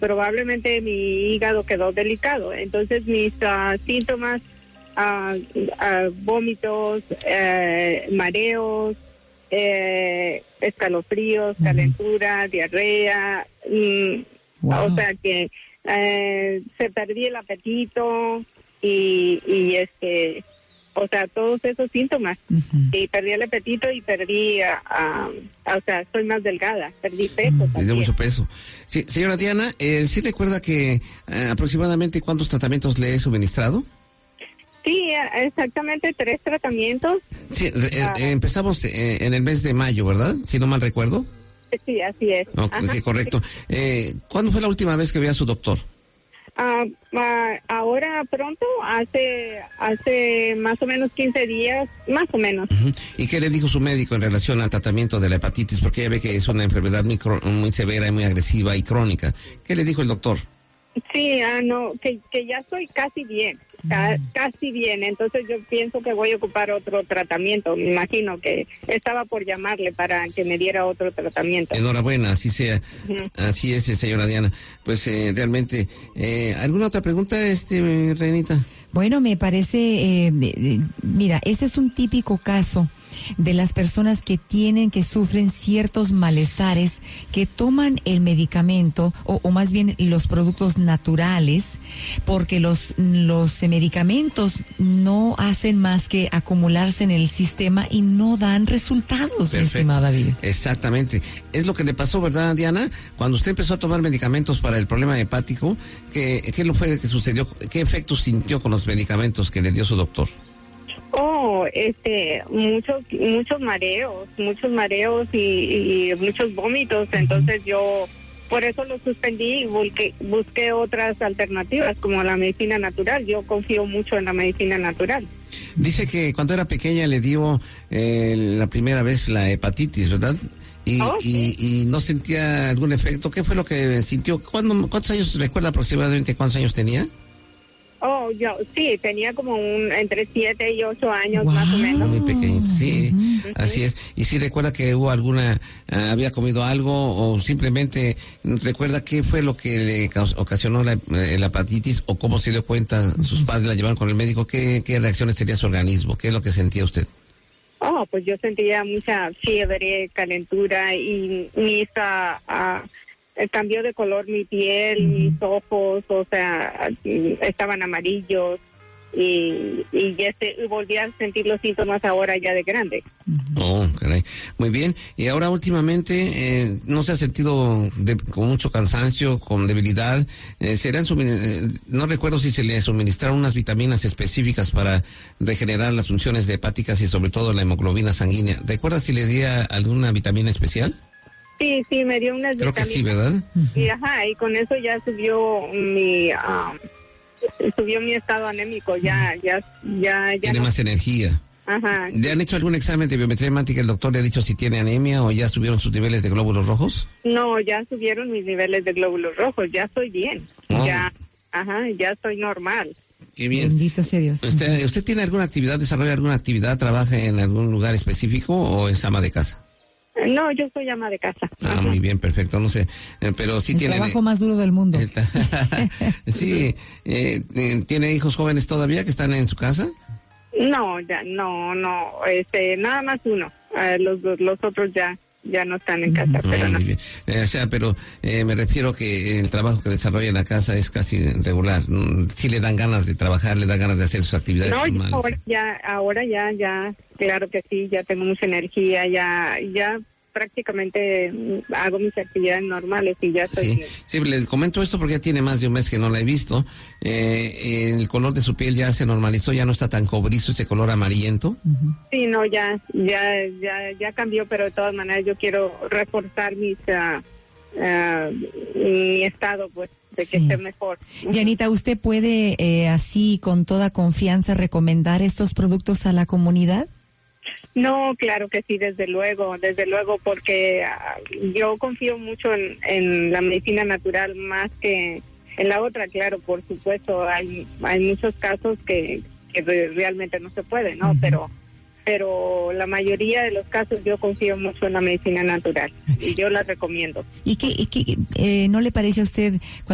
probablemente mi hígado quedó delicado. Entonces mis síntomas, vómitos, mareos, escalofríos, calentura, diarrea, Wow. o sea que se perdí el apetito y o sea, todos esos síntomas. Y perdí el apetito y perdí, o sea, soy más delgada, perdí peso. Perdió mucho peso. Sí, señora Diana, ¿sí recuerda que aproximadamente cuántos tratamientos le he suministrado? Sí, exactamente 3 tratamientos. Sí, empezamos en el mes de mayo, ¿verdad? Si no mal recuerdo. Sí, así es. Sí, correcto. ¿Cuándo fue la última vez que vio a su doctor? Ahora pronto, hace más o menos 15 días, más o menos. ¿Y qué le dijo su médico en relación al tratamiento de la hepatitis? Porque ya ve que es una enfermedad muy severa y muy agresiva y crónica. ¿Qué le dijo el doctor? Sí, no, que ya estoy casi bien, casi bien. Entonces yo pienso que voy a ocupar otro tratamiento. Me imagino que estaba por llamarle para que me diera otro tratamiento. Enhorabuena, así sea. Así es, señora Diana. Pues realmente, ¿alguna otra pregunta, Reinita? Bueno, me parece, mira, ese es un típico caso de las personas que sufren ciertos malestares, que toman el medicamento o más bien los productos naturales, porque los medicamentos no hacen más que acumularse en el sistema y no dan resultados. Perfecto. Mi estimada David. Exactamente. Es lo que le pasó, ¿verdad, Diana? Cuando usted empezó a tomar medicamentos para el problema hepático, ¿qué fue que sucedió? ¿Qué efectos sintió con los medicamentos que le dio su doctor? Muchos mareos y muchos vómitos. Entonces yo por eso lo suspendí y busqué otras alternativas como la medicina natural. Yo confío mucho en la medicina natural. Dice que cuando era pequeña le dio la primera vez la hepatitis, ¿verdad? Y no sentía algún efecto. ¿Qué fue lo que sintió? ¿Cuántos años, recuerda aproximadamente cuántos años tenía? Yo sí, tenía como entre 7 y 8 años más o menos. Muy pequeñito, sí, así es. ¿Y si recuerda que hubo había comido algo o simplemente recuerda qué fue lo que le ocasionó la hepatitis o cómo se dio cuenta, sus padres la llevaron con el médico, qué reacciones tenía su organismo, qué es lo que sentía usted? Pues yo sentía mucha fiebre, calentura y cambió de color mi piel, mis ojos, o sea, estaban amarillos y volví a sentir los síntomas ahora ya de grande. Caray. Muy bien. Y ahora últimamente, ¿no se ha sentido con mucho cansancio, con debilidad? No recuerdo si se le suministraron unas vitaminas específicas para regenerar las funciones hepáticas y sobre todo la hemoglobina sanguínea. ¿Recuerda si le di alguna vitamina especial? Sí, me dio unas Creo vitaminas. Que sí, ¿verdad? Y con eso ya subió mi estado anémico, ya. Tiene más energía. Ajá. ¿Le han hecho algún examen de biometría hemática? ¿El doctor le ha dicho si tiene anemia o ya subieron sus niveles de glóbulos rojos? No, ya subieron mis niveles de glóbulos rojos, ya estoy bien. Ya estoy normal. Qué bien. Bendito sea Dios. ¿Usted tiene alguna actividad, desarrolla alguna actividad, trabaja en algún lugar específico o es ama de casa? No, yo soy ama de casa. Muy bien, perfecto, no sé, pero sí tiene... El trabajo más duro del mundo. Sí, ¿tiene hijos jóvenes todavía que están en su casa? No, ya, no, nada más uno. Los otros ya no están en casa, pero no. Muy bien. Pero me refiero que el trabajo que desarrolla en la casa es casi regular. Sí le dan ganas de trabajar, le dan ganas de hacer sus actividades normales. Ahora ya, claro que sí, ya tengo mucha energía, ya prácticamente hago mis actividades normales y ya estoy bien. Sí, les comento esto porque ya tiene más de un mes que no la he visto. El color de su piel ya se normalizó, ya no está tan cobrizo, ese color amarillento. Sí, no, ya cambió, pero de todas maneras yo quiero reforzar mi estado, pues, de que esté mejor. Dianita, ¿usted puede así con toda confianza recomendar estos productos a la comunidad? No, claro que sí, desde luego, porque yo confío mucho en la medicina natural más que en la otra. Claro, por supuesto, hay muchos casos que realmente no se puede, ¿no? Pero la mayoría de los casos yo confío mucho en la medicina natural y yo la recomiendo. ¿Y qué no le parece a usted